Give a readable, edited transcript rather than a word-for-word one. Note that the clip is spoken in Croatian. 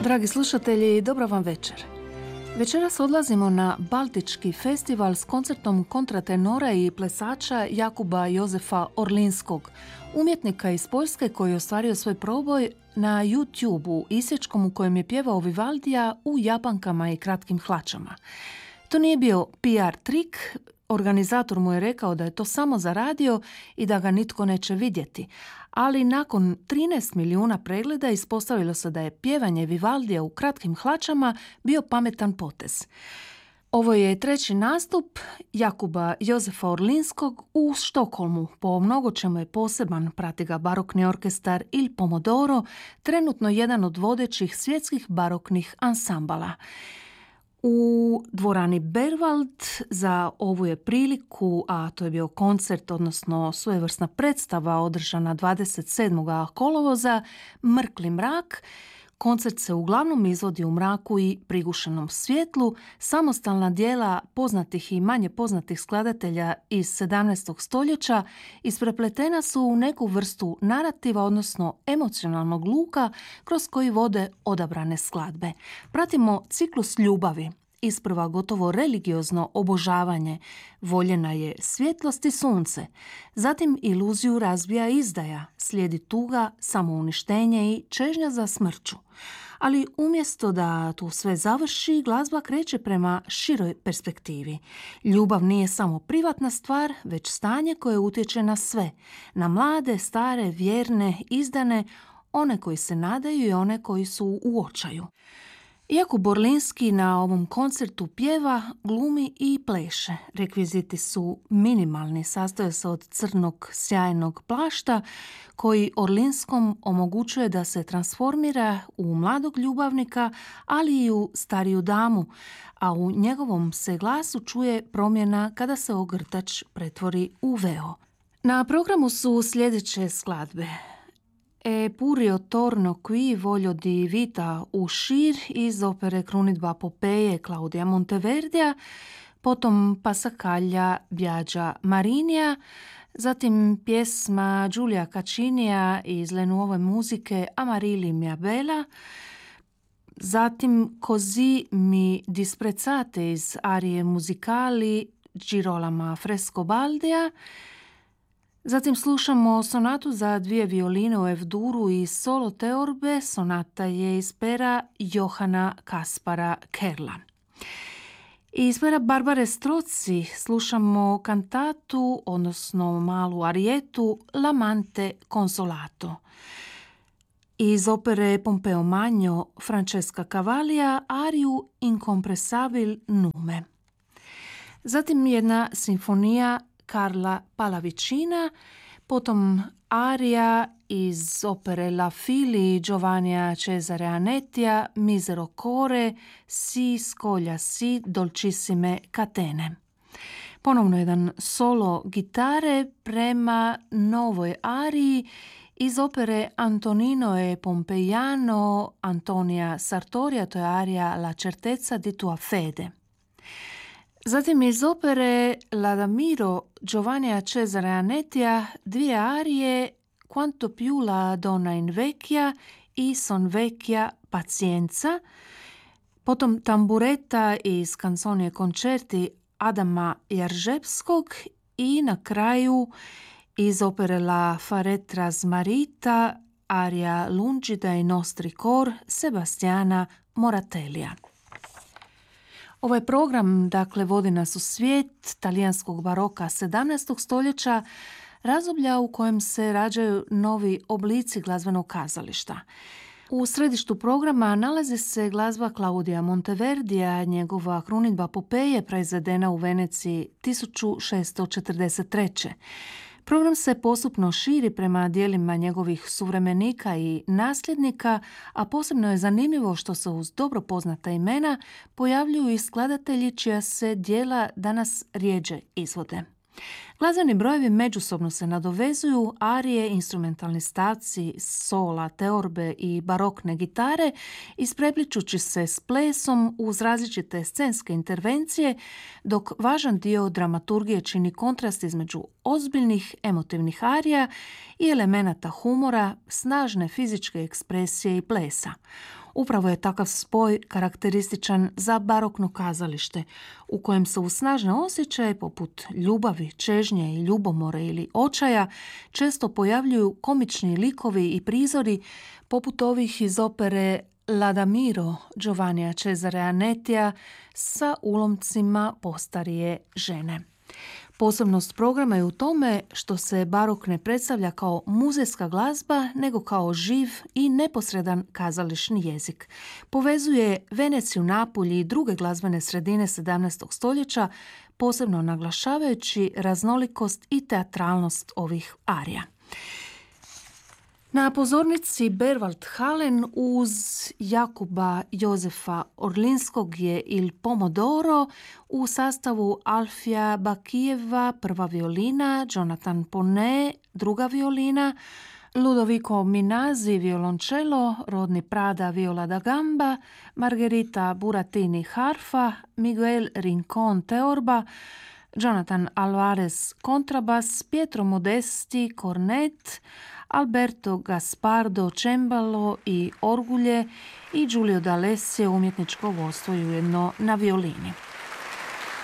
Dragi slušatelji, dobro vam večer. Večeras odlazimo na Baltički festival s koncertom kontratenora i plesača Jakuba Jozefa Orlinskog, umjetnika iz Poljske koji je ostvario svoj proboj na YouTube-u isječkom u kojem je pjevao Vivaldija u japankama i kratkim hlačama. To nije bio PR trik, organizator mu je rekao da je to samo za radio i da ga nitko neće vidjeti, ali nakon 13 milijuna pregleda ispostavilo se da je pjevanje Vivaldija u kratkim hlačama bio pametan potez. Ovo je treći nastup Jakuba Jozefa Orlinskog u Štokholmu. Po mnogo čemu je poseban, prati ga barokni orkestar Il Pomodoro, trenutno jedan od vodećih svjetskih baroknih ansambala. U dvorani Berwald za ovu je priliku, a to je bio koncert, odnosno svojevrsna predstava održana 27. kolovoza, Mrkli mrak. Koncert se uglavnom izvodi u mraku i prigušenom svjetlu. Samostalna djela poznatih i manje poznatih skladatelja iz 17. stoljeća isprepletena su u neku vrstu narativa, odnosno emocionalnog luka kroz koji vode odabrane skladbe. Pratimo ciklus ljubavi. Isprva gotovo religiozno obožavanje, voljena je svjetlost i sunce. Zatim iluziju razbija izdaja, slijedi tuga, samouništenje i čežnja za smrću. Ali umjesto da tu sve završi, glazba kreće prema široj perspektivi. Ljubav nije samo privatna stvar, već stanje koje utječe na sve. Na mlade, stare, vjerne, izdane, one koji se nadaju i one koji su u očaju. Jakub Orlinski na ovom koncertu pjeva, glumi i pleše. Rekviziti su minimalni, sastoje se od crnog sjajnog plašta koji Orlinskom omogućuje da se transformira u mladog ljubavnika, ali i u stariju damu, a u njegovom se glasu čuje promjena kada se ogrtač pretvori u veo. Na programu su sljedeće skladbe: E purio torno qui voglio di vita uscir iz opere Krunidba Popeje Claudia Monteverdija, potom Passacaglia Viaggia Marinija, zatim pjesma Giulia Caccinija iz Le Nuove muzike Amarili mia bella, zatim Così mi disprezzate iz arije muzikali Girolama Frescobaldija. Zatim slušamo sonatu za dvije violine u F-duru i solo teorbe. Sonata je iz pera Johana Kaspara Kerla. Iz pera Barbare Strozzi slušamo kantatu, odnosno malu arijetu L'amante consolato. Iz opere Pompeo Magno Francesca Cavallia ariju Incompressabil nume. Zatim jedna simfonija Carla Pallavicina, potom arija iz opere La Fili Giovannija Cesare Anettija Misero core si scoglia si dolcissime catene. Ponovno jedan solo gitare prema novoj ariji iz opere Antonino e Pompeiano Antonija Sartorija, to je arija La certezza di tua fede. Zatim iz opere L'Adamiro Giovannija Cesare Anettija dvije arije Quanto più la donna invecchia i Son vecchia pazienza, potom tambureta iz Canzoni e concerti Adama Jaržepskog i na kraju iz opere La Faretra Smarrita arija Lungi dai nostri cor Sebastiana Moratellija. Ovaj program, dakle, vodi nas u svijet talijanskog baroka 17. stoljeća, razdoblja u kojem se rađaju novi oblici glazbenog kazališta. U središtu programa nalazi se glazba Claudia Monteverdija, njegova Krunidba Popeje proizvedena u Veneciji 1643. Program se postupno širi prema dijelima njegovih suvremenika i nasljednika, a posebno je zanimljivo što se uz dobro poznata imena pojavljuju i skladatelji čija se djela danas rjeđe izvode. Glazbeni brojevi međusobno se nadovezuju, arije, instrumentalni stavci, sola, teorbe i barokne gitare, isprepličući se s plesom uz različite scenske intervencije, dok važan dio dramaturgije čini kontrast između ozbiljnih emotivnih arija i elemenata humora, snažne fizičke ekspresije i plesa. Upravo je takav spoj karakterističan za barokno kazalište, u kojem se u snažne osjećaje poput ljubavi, čežnje i ljubomore ili očaja često pojavljuju komični likovi i prizori poput ovih iz opere L'Adamiro Giovannija Cesarea Netija sa ulomcima postarije žene. Posebnost programa je u tome što se barok ne predstavlja kao muzejska glazba, nego kao živ i neposredan kazališni jezik. Povezuje Veneciju, Napulj i druge glazbene sredine 17. stoljeća, posebno naglašavajući raznolikost i teatralnost ovih arija. Na pozornici Berwald-Hallen uz Jakuba Jozefa Orlinskog je Il Pomodoro u sastavu Alfija Bakijeva prva violina, Jonathan Ponnet druga violina, Ludovico Minazzi violončelo, Rodney Prada viola da gamba, Margherita Buratini harfa, Miguel Rincon teorba, Jonathan Alvarez kontrabas, Pietro Modesti kornet, Alberto Gaspardo cembalo i orgulje i Giulio D'Alessio umjetničko vodstvo i ujedno na violini.